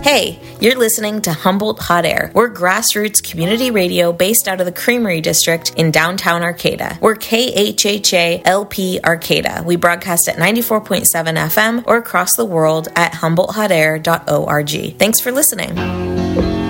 Hey, you're listening to Humboldt Hot Air. We're grassroots community radio based out of the Creamery District in downtown Arcata. We're KHHA-LP Arcata. We broadcast at 94.7 FM or across the world at HumboldtHotAir.org. Thanks for listening.